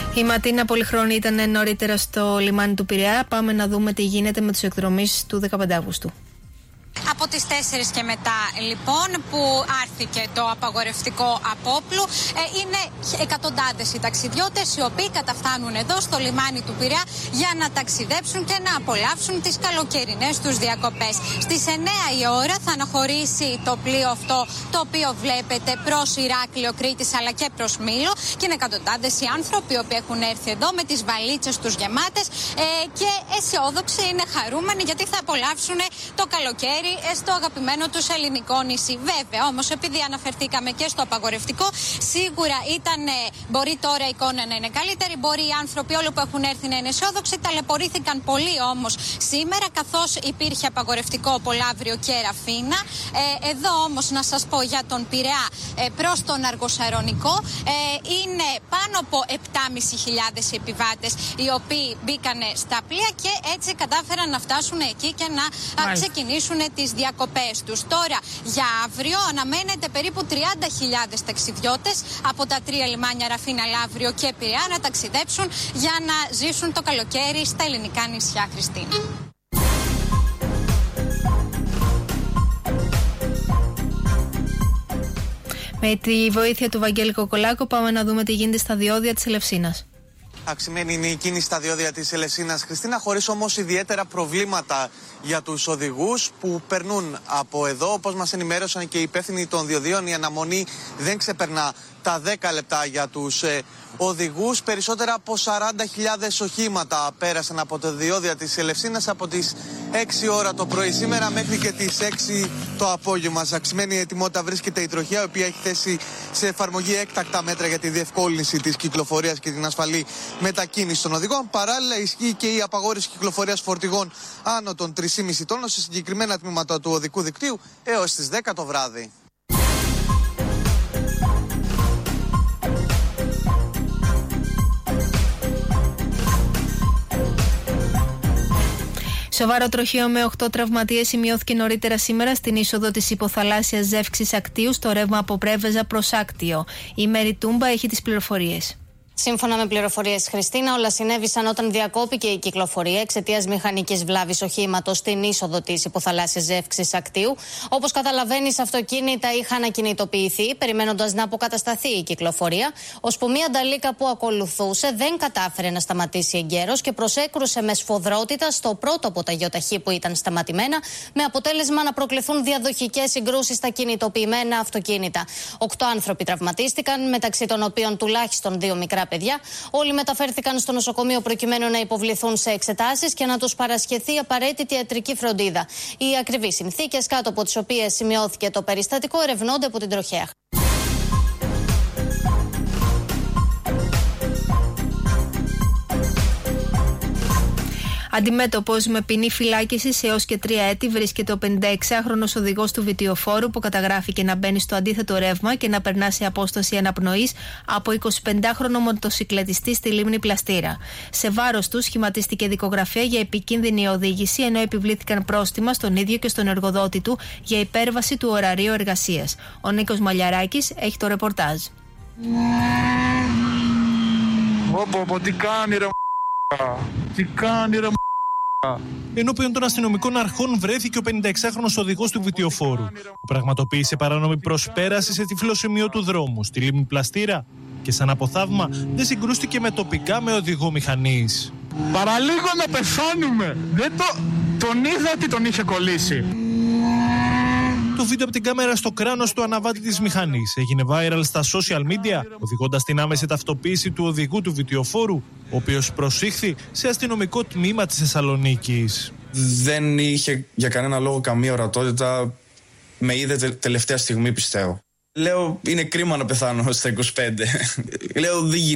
Η Ματίνα Πολυχρόνη ήταν νωρίτερα στο λιμάνι του Πειραιά. Πάμε να δούμε τι γίνεται με τους εκδρομείς του 15 Αυγούστου. Από τις 4 και μετά λοιπόν που άρθηκε το απαγορευτικό απόπλου, είναι εκατοντάδες οι ταξιδιώτες οι οποίοι καταφθάνουν εδώ στο λιμάνι του Πειραιά για να ταξιδέψουν και να απολαύσουν τις καλοκαιρινές τους διακοπές. Στις 9 η ώρα θα αναχωρήσει το πλοίο αυτό, το οποίο βλέπετε, προς Ηράκλειο, Κρήτης αλλά και προς Μήλο, και είναι εκατοντάδες οι άνθρωποι οι οποίοι έχουν έρθει εδώ με τις βαλίτσες τους γεμάτες και αισιόδοξοι, είναι χαρούμενοι γιατί θα απολαύσουν το καλοκαίρι στο αγαπημένο τους ελληνικό νησί. Βέβαια, όμως, επειδή αναφερθήκαμε και στο απαγορευτικό, σίγουρα μπορεί τώρα η εικόνα να είναι καλύτερη, μπορεί οι άνθρωποι όλοι που έχουν έρθει να είναι αισιόδοξοι. Ταλαιπωρήθηκαν πολύ όμως σήμερα, καθώς υπήρχε απαγορευτικό Πολαύριο και Ραφίνα. Εδώ όμως να σας πω για τον Πειραιά προς τον Αργοσαρονικό, είναι πάνω από 7.500 επιβάτες οι οποίοι μπήκανε στα πλοία και έτσι κατάφεραν να φτάσουν εκεί και να ξεκινήσουν τις διακοπές τους. Τώρα για αύριο αναμένεται περίπου 30.000 ταξιδιώτες από τα 3 λιμάνια Ραφίνα, Λαύριο και Πειραιά να ταξιδέψουν για να ζήσουν το καλοκαίρι στα ελληνικά νησιά. Χριστίνα. Με τη βοήθεια του Βαγγέλη Κοκολάκο πάμε να δούμε τι γίνεται στα διόδια της Ελευσίνας. Αυξημένη είναι η κίνηση στα διόδια της Ελευσίνας, Χριστίνα, χωρίς όμως ιδιαίτερα προβλήματα για τους οδηγούς που περνούν από εδώ. Όπως μας ενημέρωσαν και οι υπεύθυνοι των διοδίων, η αναμονή δεν ξεπερνά τα 10 λεπτά για τους οδηγούς. Περισσότερα από 40.000 οχήματα πέρασαν από τα διόδια της Ελευσίνας από τις 6 ώρα το πρωί σήμερα μέχρι και τις 6 το απόγευμα. Σε αυξημένη ετοιμότητα βρίσκεται η τροχέα, η οποία έχει θέσει σε εφαρμογή έκτακτα μέτρα για τη διευκόλυνση της κυκλοφορίας και την ασφαλή μετακίνηση των οδηγών. Παράλληλα, ισχύει και η απαγόρευση κυκλοφορίας φορτηγών άνω των 3,5 τόνων σε συγκεκριμένα τμήματα του οδικού δικτύου έως τις 10 το βράδυ. Σοβαρό τροχαίο με 8 τραυματίες σημειώθηκε νωρίτερα σήμερα στην είσοδο της υποθαλάσσιας ζεύξης Ακτίου στο ρεύμα από Πρέβεζα προς Άκτιο. Η Μέρη Τούμπα έχει τις πληροφορίες. Σύμφωνα με πληροφορίες, Χριστίνα, όλα συνέβησαν όταν διακόπηκε η κυκλοφορία εξαιτίας μηχανικής βλάβης οχήματος στην είσοδο της υποθαλάσσιας ζεύξης Ακτίου. Όπως καταλαβαίνεις, αυτοκίνητα είχαν ακινητοποιηθεί, περιμένοντας να αποκατασταθεί η κυκλοφορία, ώσπου μία νταλίκα που ακολουθούσε δεν κατάφερε να σταματήσει εγκαίρος και προσέκρουσε με σφοδρότητα στο πρώτο από τα γεωταχή που ήταν σταματημένα, με αποτέλεσμα να προκληθούν διαδοχικές συγκρούσεις στα κινητοποιημένα αυτοκίνητα. 8 άνθρωποι τραυματίστηκαν, μεταξύ των οποίων τουλάχιστον 2 μικρά παιδιά. Όλοι μεταφέρθηκαν στο νοσοκομείο προκειμένου να υποβληθούν σε εξετάσεις και να τους παρασχεθεί απαραίτητη ιατρική φροντίδα. Οι ακριβείς συνθήκες κάτω από τις οποίες σημειώθηκε το περιστατικό ερευνώνται από την τροχέα. Αντιμέτωπος με ποινή φυλάκισης έως και 3 έτη βρίσκεται ο 56χρονος οδηγός του βιτιοφόρου που καταγράφηκε να μπαίνει στο αντίθετο ρεύμα και να περνά σε απόσταση αναπνοής από 25χρονο μοτοσικλετιστή στη λίμνη Πλαστήρα. Σε βάρος του σχηματίστηκε δικογραφία για επικίνδυνη οδήγηση, ενώ επιβλήθηκαν πρόστιμα στον ίδιο και στον εργοδότη του για υπέρβαση του ωραρίου εργασίας. Ο Νίκος Μαλιαράκης έχει το ρεπορτάζ. Τι κάνει ρε τι κάνει ρε Ενώπιον των αστυνομικών αρχών βρέθηκε ο 56χρονος οδηγός του βιτιοφόρου, που πραγματοποίησε παράνομη προσπέραση σε τυφλό σημείο του δρόμου στη λίμνη Πλαστήρα και σαν από θαύμα δεν συγκρούστηκε με τοπικά με οδηγό μηχανής. Παραλίγο να πεθάνουμε. Τον είδα ότι τον είχε κολλήσει. Το βίντεο από την κάμερα στο κράνος του αναβάτη της μηχανής έγινε viral στα social media, οδηγώντας την άμεση ταυτοποίηση του οδηγού του βιτιοφόρου, ο οποίος προσήχθη σε αστυνομικό τμήμα της Θεσσαλονίκης. Δεν είχε για κανένα λόγο καμία ορατότητα. Με είδε τελευταία στιγμή, πιστεύω. Λέω, είναι κρίμα να πεθάνω στα 25. Λέω, δεν